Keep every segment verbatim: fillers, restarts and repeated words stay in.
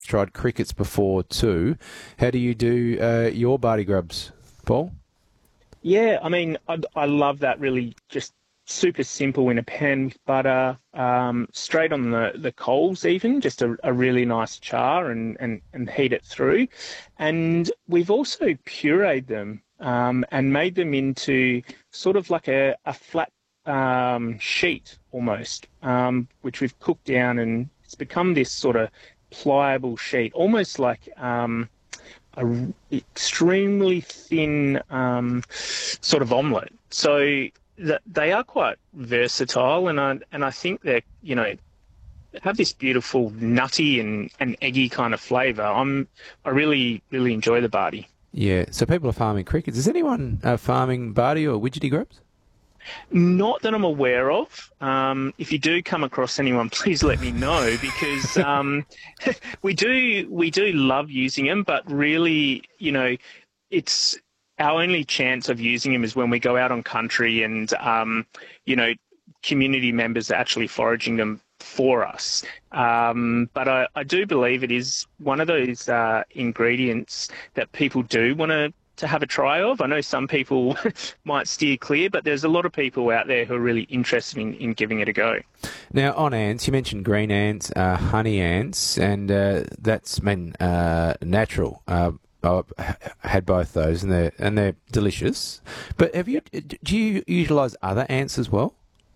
tried crickets before too. How do you do uh, your Barty grubs, Paul? Yeah, I mean, I, I love that. Really, just super simple in a pan with butter, um, straight on the, the coals even, just a, a really nice char and, and, and heat it through. And we've also pureed them um, and made them into sort of like a, a flat um, sheet almost, um, which we've cooked down, and it's become this sort of pliable sheet, almost like um, a extremely thin um, sort of omelette. So th- they are quite versatile, and I and I think they're, you know, have this beautiful nutty and, and eggy kind of flavour. I'm I really really enjoy the Barty. Yeah. So people are farming crickets. Is anyone uh, farming Barty or widgety grubs? Not that I'm aware of. Um, if you do come across anyone, please let me know, because um, we do we do love using them, but really, you know, it's our only chance of using them is when we go out on country and, um, you know, community members are actually foraging them for us. Um, but I, I do believe it is one of those uh, ingredients that people do want to to have a try of. I know some people might steer clear, but there's a lot of people out there who are really interested in, in giving it a go. Now, on ants, you mentioned green ants, uh, honey ants, and uh, that's been uh, natural. Uh, I've had both those, and they're and they're delicious. But have you? Do you utilise other ants as well?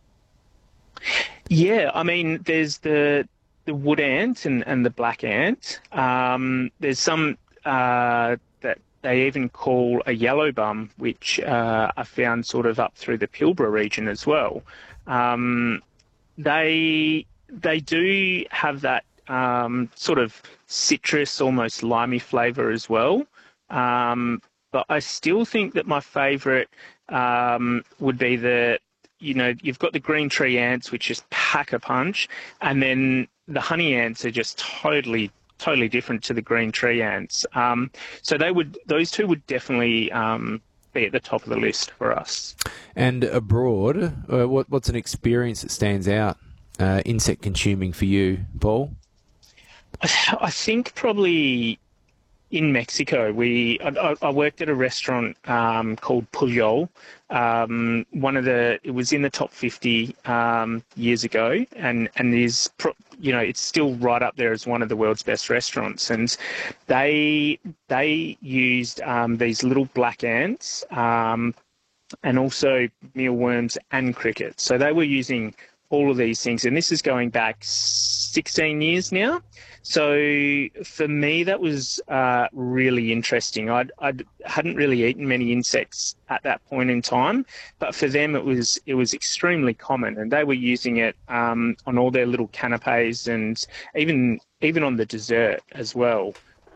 Yeah, I mean, there's the the wood ant and, and the black ant. Um, there's some uh, that they even call a yellow bum, which uh, I found sort of up through the Pilbara region as well. Um, they they do have that um, sort of citrus, almost limey flavour as well. Um, but I still think that my favourite um, would be the, you know, you've got the green tree ants, which just pack a punch, and then the honey ants are just totally totally different to the green tree ants. Um, so they would, those two would definitely um, be at the top of the list for us. And abroad, uh, what, what's an experience that stands out, uh, insect consuming for you, Paul? I think probably in Mexico. We I, I worked at a restaurant um, called Puyol. Um, one of the it was in the top fifty um, years ago, and and is you know it's still right up there as one of the world's best restaurants. And they they used um, these little black ants um, and also mealworms and crickets. So they were using all of these things, and this is going back sixteen years now. So for me, that was uh, really interesting. I'd, I'd hadn't really eaten many insects at that point in time, but for them it was it was extremely common, and they were using it um, on all their little canapes and even even on the dessert as well.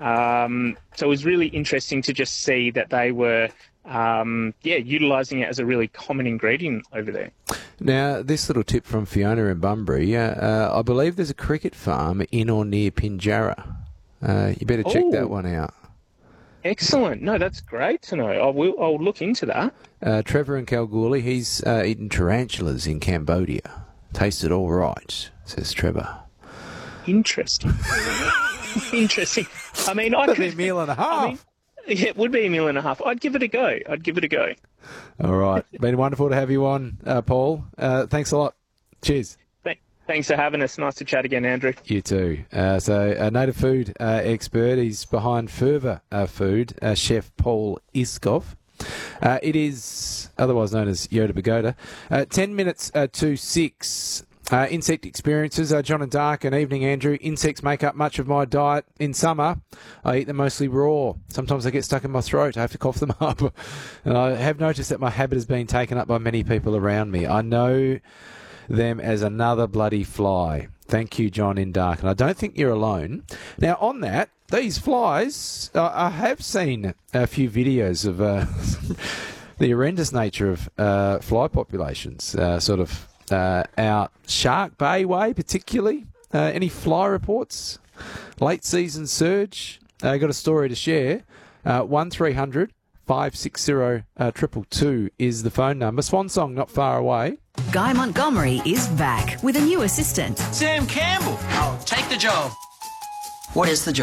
Um, so it was really interesting to just see that they were um, yeah utilising it as a really common ingredient over there. Now, this little tip from Fiona in Bunbury, uh, uh, I believe there's a cricket farm in or near Pinjarra. Uh, you better check Ooh. that one out. Excellent. No, that's great to know. I will, I'll look into that. Uh, Trevor in Kalgoorlie, he's uh, eaten tarantulas in Cambodia. Tasted all right, says Trevor. Interesting. Interesting. I mean, I That'd could... be a meal and a half. I mean, yeah, it would be a meal and a half. I'd give it a go. I'd give it a go. All right. Been wonderful to have you on, uh, Paul. Uh, thanks a lot. Cheers. Th- thanks for having us. Nice to chat again, Andrew. You too. Uh, so, a native food uh, expert. He's behind Fervour uh, Food, uh, Chef Paul Iskov. Uh, it is otherwise known as Yoda Pagoda. Uh, ten minutes uh, to six. Uh, insect experiences, uh, John and Dark, and evening, Andrew. Insects make up much of my diet. In summer, I eat them mostly raw. Sometimes they get stuck in my throat. I have to cough them up. And I have noticed that my habit has been taken up by many people around me. I know them as another bloody fly. Thank you, John in Dark. And I don't think you're alone. Now, on that, these flies, uh, I have seen a few videos of uh, the horrendous nature of uh, fly populations, uh, sort of Uh, out Shark Bay way, particularly. Uh, any fly reports? Late season surge? Uh, got a story to share. Uh, one three hundred five six zero two two two is the phone number. Swan Song not far away. Guy Montgomery is back with a new assistant. Sam Campbell. Take the job. What is the job?